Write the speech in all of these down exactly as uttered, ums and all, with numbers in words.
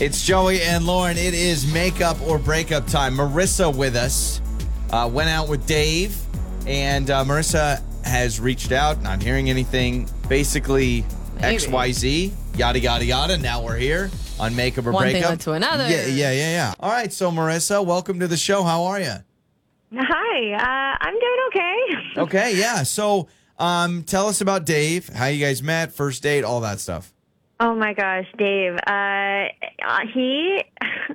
It's Joey and Lauren. It is makeup or breakup time. Marissa with us. Uh, went out with Dave, and uh, Marissa has reached out, not hearing anything. Basically, Maybe. X Y Z, yada, yada, yada. Now we're here on makeup or One breakup. thing led to another. Yeah, yeah, yeah, yeah. All right, so Marissa, welcome to the show. How are you? Hi, uh, I'm doing okay. Okay, yeah. So um, tell us about Dave, how you guys met, first date, all that stuff. Oh my gosh, Dave. Uh, uh, he,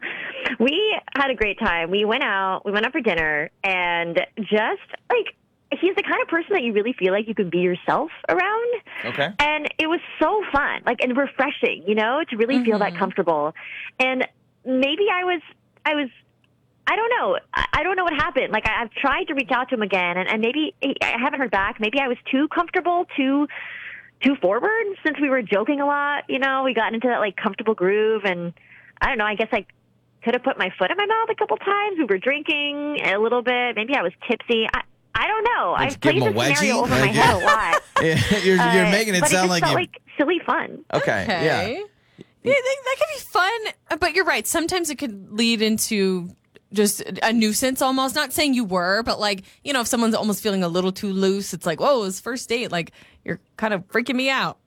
we had a great time. We went out, we went out for dinner, and just like, he's the kind of person that you really feel like you can be yourself around. Okay. And it was so fun, like, and refreshing, you know, to really mm-hmm. feel that comfortable. And maybe I was, I was, I don't know. I, I don't know what happened. Like, I, I've tried to reach out to him again, and, and maybe I haven't heard back. Maybe I was too comfortable, too, too forward since we were joking a lot. You know, we got into that, like, comfortable groove, and I don't know. I guess I could have put my foot in my mouth a couple times. We were drinking a little bit. Maybe I was tipsy. I, I don't know. Let's I've played give him this a wedgie? scenario over my head a lot. Yeah, you're, you're Uh, making it but sound it just like felt you. like silly fun. Okay, Okay. yeah. Yeah, that, that could be fun, but you're right. Sometimes it could lead into just a nuisance almost. Not saying you were, but like, you know, if someone's almost feeling a little too loose, it's like, whoa, it's first date. Like, you're kind of freaking me out.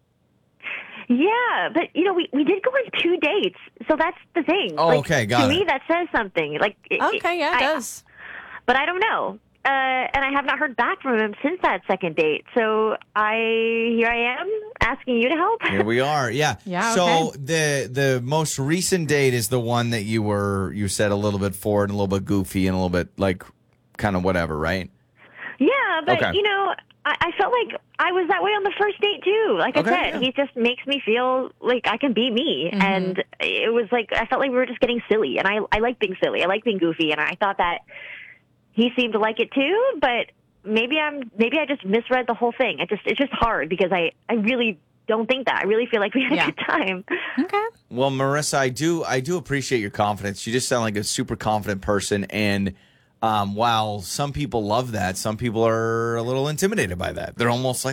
Yeah, but, you know, we, we did go on two dates, so that's the thing. Oh, like, okay, got to it. me, that says something. Like, it- Okay, yeah, it I- does. But I don't know. Uh, and I have not heard back from him since that second date. So I here I am asking you to help. Here we are. Yeah. Yeah, So okay. the the most recent date is the one that you were you said a little bit forward and a little bit goofy and a little bit like kind of whatever, right? Yeah, but Okay. you know, I, I felt like I was that way on the first date too. Like Okay, I said, yeah. he just makes me feel like I can be me, Mhm. and it was like I felt like we were just getting silly, and I I like being silly. I like being goofy, and I thought that he seemed to like it too. But maybe I'm maybe I just misread the whole thing. It just it's just hard because I I really don't think that. I really feel like we had Yeah. a good time. Okay. Well, Marissa, I do I do appreciate your confidence. You just sound like a super confident person, and um, while some people love that, some people are a little intimidated by that. They're almost like,